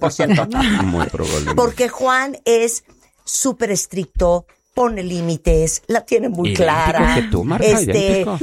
100%. Muy probablemente. Porque Juan es súper estricto, pone límites, la tiene muy clara. Que tú, Marta, idéntico.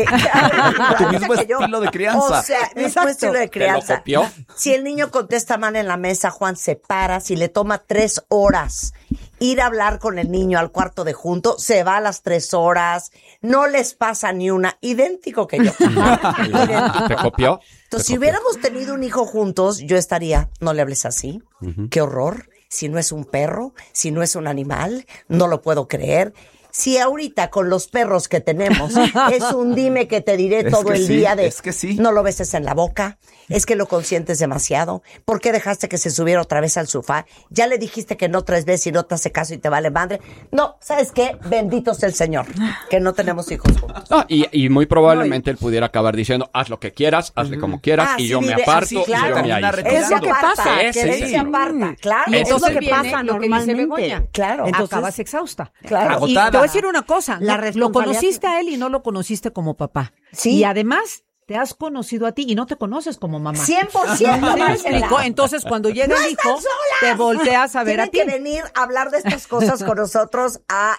Tu mismo estilo de crianza. O sea, mismo estilo de crianza. ¿Te lo copió? Si el niño contesta mal en la mesa, Juan se para. Si le toma 3 horas ir a hablar con el niño al cuarto de junto, se va a las 3 horas. No les pasa ni una. Idéntico que yo. Idéntico. ¿Te copió? Entonces, si hubiéramos tenido un hijo juntos, yo estaría, no le hables así. Qué horror. Si no es un perro, si no es un animal, no lo puedo creer. Si ahorita con los perros que tenemos es un dime que te diré todo el día de no lo beses en la boca, es que lo consientes demasiado, ¿por qué dejaste que se subiera otra vez al sofá? Ya le dijiste que no 3 veces y no te hace caso y te vale madre. No, ¿sabes qué? Bendito sea el Señor, que no tenemos hijos juntos. No, y muy probablemente él pudiera acabar diciendo, haz lo que quieras, hazle como quieras, y yo me aparto, y yo me aíslo. Es lo que pasa, Sí, que él sí. se aparta, claro. Y eso es lo que viene pasa lo que dice Begoña. normalmente. Claro. Entonces, Acabas exhausta. Claro. Y te voy a decir una cosa, La lo responsabilidad- conociste a él y no lo conociste como papá. Sí. Y además te has conocido a ti y no te conoces como mamá. 100%. ¿Sí me Marcela. explico? Entonces, cuando llega ¡No el están hijo, solas! te volteas a ver a ti. Tienen que venir a hablar de estas cosas con nosotros a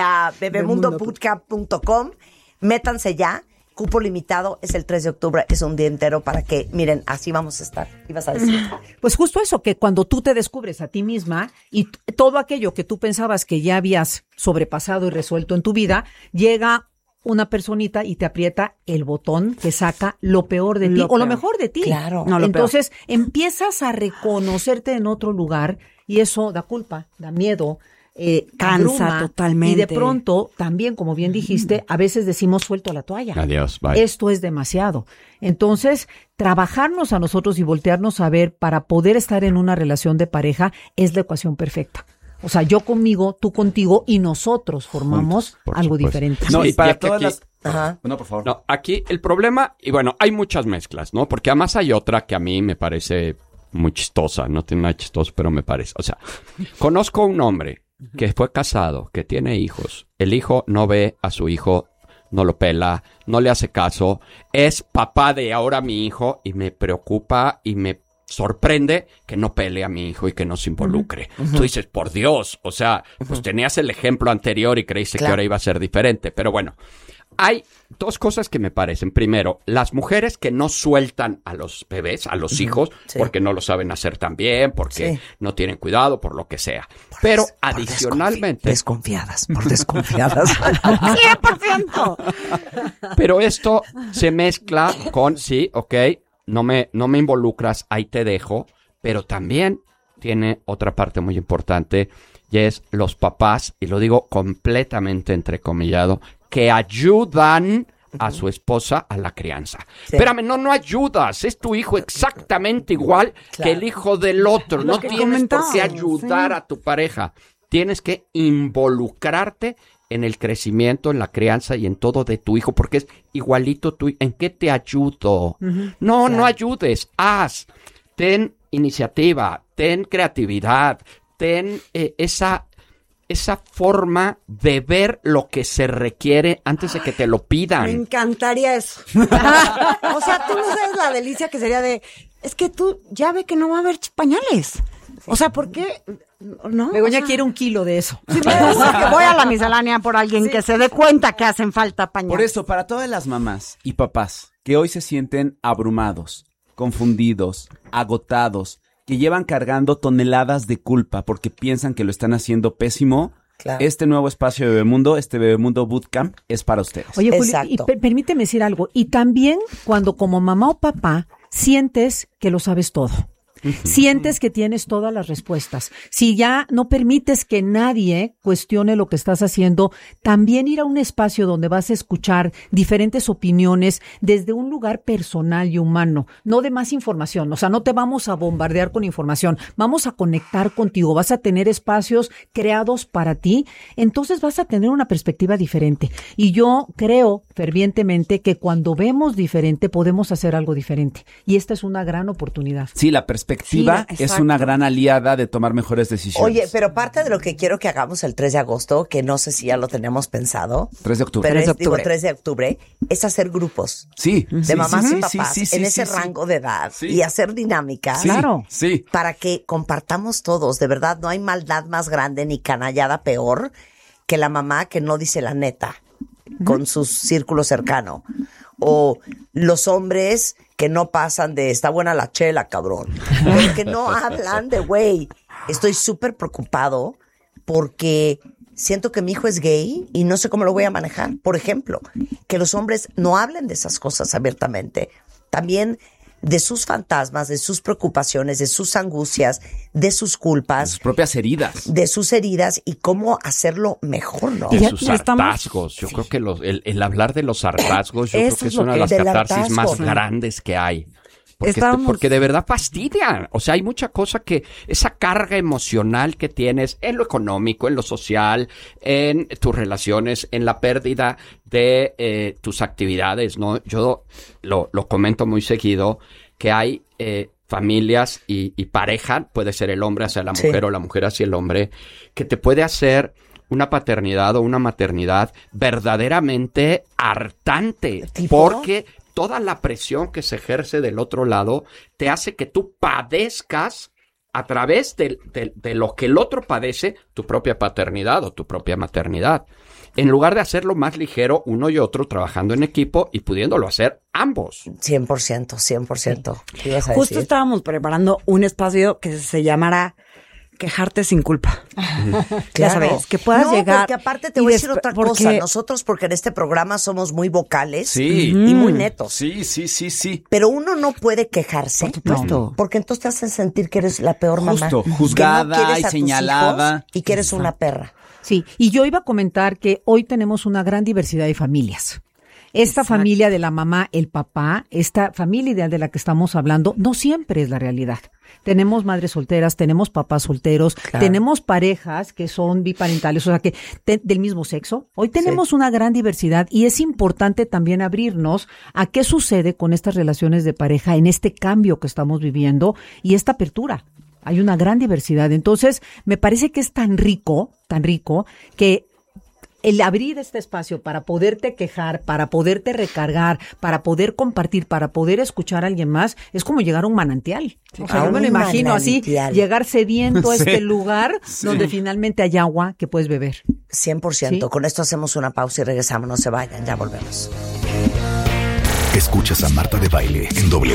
bebemundobootcamp.com. Métanse ya. Cupo limitado, es el 3 de octubre, es un día entero para que, miren, así vamos a estar. ¿Ibas a decir? Pues justo eso, que cuando tú te descubres a ti misma y todo aquello que tú pensabas que ya habías sobrepasado y resuelto en tu vida, llega una personita y te aprieta el botón que saca lo peor de ti o lo mejor de ti. Claro. No, entonces empiezas a reconocerte en otro lugar y eso da culpa, da miedo. Cansa abruma, totalmente. Y de pronto, también, como bien dijiste, a veces decimos suelto la toalla. Adiós, bye. Esto es demasiado. Entonces, trabajarnos a nosotros y voltearnos a ver para poder estar en una relación de pareja es la ecuación perfecta. O sea, yo conmigo, tú contigo y nosotros formamos Juntos, por algo supuesto. diferente. No, y Sí, para ya que todas aquí- las... Ajá. No, por favor. No, aquí el problema, y bueno, hay muchas mezclas, ¿no? Porque además hay otra que a mí me parece muy chistosa, no tiene nada chistoso, pero me parece. O sea, conozco a un hombre que fue casado, que tiene hijos. El hijo no ve a su hijo, no lo pela, no le hace caso. Es papá de ahora mi hijo y me preocupa y me sorprende que no pele a mi hijo y que no se involucre. Tú dices, por Dios, o sea, pues tenías el ejemplo anterior y creíste que ahora iba a ser diferente. Pero bueno, hay 2 cosas que me parecen. Primero, las mujeres que no sueltan a los bebés, a los hijos, porque no lo saben hacer tan bien, porque no tienen cuidado, por lo que sea. Pero adicionalmente... Desconfiadas, por desconfiadas. 100%. Pero esto se mezcla con, sí, ok, no me involucras, ahí te dejo, pero también tiene otra parte muy importante y es los papás, y lo digo completamente entrecomillado, que ayudan a su esposa a la crianza. Sí. Espérame, no ayudas, es tu hijo exactamente igual que el hijo del otro, no que tienes por qué comentábamos, ayudar a tu pareja, tienes que involucrarte en el crecimiento, en la crianza y en todo de tu hijo, porque es igualito tú. ¿En qué te ayudo? No ayudes, haz. Ten iniciativa, ten creatividad, ten esa forma de ver lo que se requiere antes de que te lo Me pidan. encantaría eso. O sea, tú no sabes la delicia que sería de... Es que tú ya ve que no va a haber pañales. O sea, ¿por qué? ¿No? Begoña O sea, quiere 1 kilo de eso. sí, me dice que voy a la miscelánea por alguien que se dé cuenta que hacen falta pañales. Por eso, para todas las mamás y papás que hoy se sienten abrumados, confundidos, agotados, que llevan cargando toneladas de culpa porque piensan que lo están haciendo pésimo, Claro. este nuevo espacio de Bebemundo, este Bebemundo Bootcamp, es para ustedes. Oye, Juli, y Exacto. permíteme decir algo. Y también cuando como mamá o papá sientes que lo sabes todo. Sientes que tienes todas las respuestas. Si ya no permites que nadie cuestione lo que estás haciendo, también ir a un espacio donde vas a escuchar diferentes opiniones desde un lugar personal y humano, no de más información. O sea, no te vamos a bombardear con información, vamos a conectar contigo, vas a tener espacios creados para ti, entonces vas a tener una perspectiva diferente. Y yo creo fervientemente que cuando vemos diferente podemos hacer algo diferente. Y esta es una gran oportunidad. Sí, la perspectiva perspectiva Sí, es exacto. una gran aliada de tomar mejores decisiones. Oye, pero parte de lo que quiero que hagamos el 3 de agosto, que no sé si ya lo tenemos pensado, 3 de octubre. pero 3 de es, digo, octubre. 3 de octubre, es hacer grupos Sí. de mamás y sí, papás sí, sí, en ese sí, rango de edad Sí. y hacer dinámicas Sí, Claro. Sí. para que compartamos todos. De verdad, no hay maldad más grande ni canallada peor que la mamá que no dice la neta con su círculo cercano. O los hombres que no pasan de está buena la chela, cabrón. Pero que no hablan de güey. Estoy súper preocupado porque siento que mi hijo es gay y no sé cómo lo voy a manejar. Por ejemplo, que los hombres no hablen de esas cosas abiertamente. También de sus fantasmas, de sus preocupaciones, de sus angustias, de sus culpas, Sus propias heridas. de sus heridas y cómo hacerlo mejor, ¿no? Y De ya- sus ya estamos- hartazgos. Yo creo que el hablar de los hartazgos, yo Eso creo que es es lo una de que- las del catarsis hartazgo. más grandes que hay. Estábamos- Porque de verdad fastidian. O sea, hay mucha cosa que, esa carga emocional que tienes en lo económico, en lo social, en tus relaciones, en la pérdida de tus actividades, ¿no? Yo lo comento muy seguido, que hay familias y pareja, puede ser el hombre hacia la Sí. mujer o la mujer hacia el hombre, que te puede hacer una paternidad o una maternidad verdaderamente hartante, ¿Tipo? porque toda la presión que se ejerce del otro lado te hace que tú padezcas a través de lo que el otro padece, tu propia paternidad o tu propia maternidad. En lugar de hacerlo más ligero uno y otro trabajando en equipo y pudiéndolo hacer ambos. 100%, 100%. ¿Qué ibas a Justo decir? estábamos preparando un espacio que se llamara Quejarte sin culpa. Ya Claro. sabes, que puedas no, llegar. porque aparte te y voy a decir despe- otra porque- cosa. Nosotros, porque en este programa somos muy vocales Sí. y muy netos. Sí. Pero uno no puede quejarse. Por supuesto. Porque entonces te hacen sentir que eres la peor mamá. Justo, Que no juzgada quieres y a tus señalada. hijos y que eres una perra. Sí, y yo iba a comentar que hoy tenemos una gran diversidad de familias. Esta familia de la mamá, el papá, esta familia ideal de la que estamos hablando, no siempre es la realidad. Tenemos madres solteras, tenemos papás solteros, tenemos parejas que son biparentales, o sea, que del mismo sexo. Hoy tenemos una gran diversidad y es importante también abrirnos a qué sucede con estas relaciones de pareja en este cambio que estamos viviendo y esta apertura. Hay una gran diversidad. Entonces, me parece que es tan rico, que el abrir este espacio para poderte quejar, para poderte recargar, para poder compartir, para poder escuchar a alguien más, es como llegar a un manantial. O sea, a yo me lo un imagino así, manantial. llegar sediento a este lugar donde finalmente hay agua que puedes beber. 100%. Sí. Con esto hacemos una pausa y regresamos. No se vayan, ya volvemos. Escuchas a Marta de Baile en W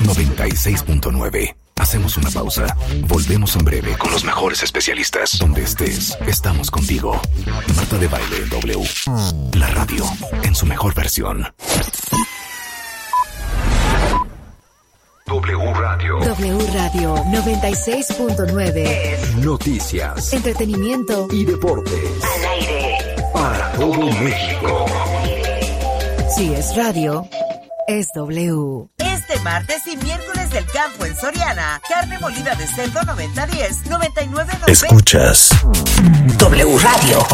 96.9. Hacemos una pausa. Volvemos en breve con los mejores especialistas. Donde estés, estamos contigo. Marta de Baile en W. La radio en su mejor versión. W Radio. W Radio 96.9. Noticias Entretenimiento. y deportes. Al aire. Para todo México. Si es radio, es W. Este martes y miércoles del campo en Soriana. Carne molida de cerdo 90-10, 99.90. Escuchas W Radio.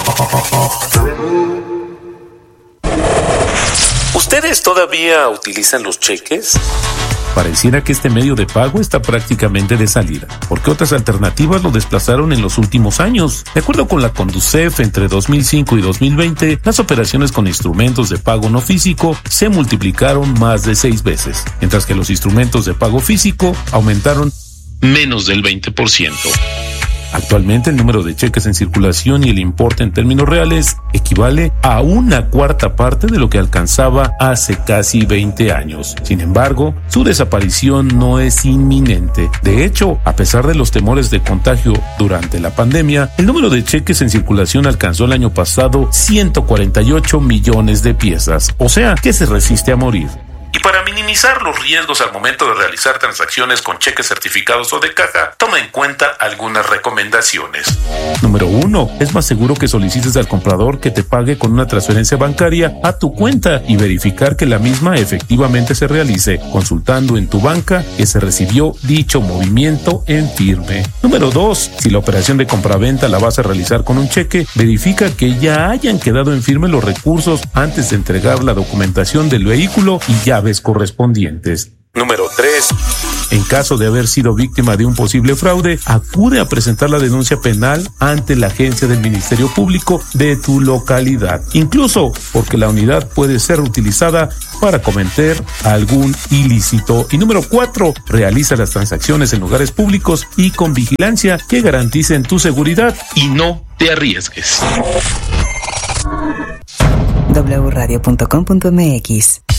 ¿Ustedes todavía utilizan los cheques? Pareciera que este medio de pago está prácticamente de salida, porque otras alternativas lo desplazaron en los últimos años. De acuerdo con la Conducef, entre 2005 y 2020, las operaciones con instrumentos de pago no físico se multiplicaron más de 6 veces, mientras que los instrumentos de pago físico aumentaron menos del 20%. Actualmente el número de cheques en circulación y el importe en términos reales equivale a 1/4 parte de lo que alcanzaba hace casi 20 años. Sin embargo, su desaparición no es inminente. De hecho, a pesar de los temores de contagio durante la pandemia, el número de cheques en circulación alcanzó el año pasado 148 millones de piezas, o sea, que se resiste a morir. Y para minimizar los riesgos al momento de realizar transacciones con cheques certificados o de caja, toma en cuenta algunas recomendaciones. Número 1. Es más seguro que solicites al comprador que te pague con una transferencia bancaria a tu cuenta y verificar que la misma efectivamente se realice, consultando en tu banca que se recibió dicho movimiento en firme. Número 2. Si la operación de compraventa la vas a realizar con un cheque, verifica que ya hayan quedado en firme los recursos antes de entregar la documentación del vehículo y llaves correspondientes. Número 3. En caso de haber sido víctima de un posible fraude, acude a presentar la denuncia penal ante la agencia del Ministerio Público de tu localidad, incluso porque la unidad puede ser utilizada para cometer algún ilícito. Y número 4, realiza las transacciones en lugares públicos y con vigilancia que garanticen tu seguridad y no te arriesgues. wradio.com.mx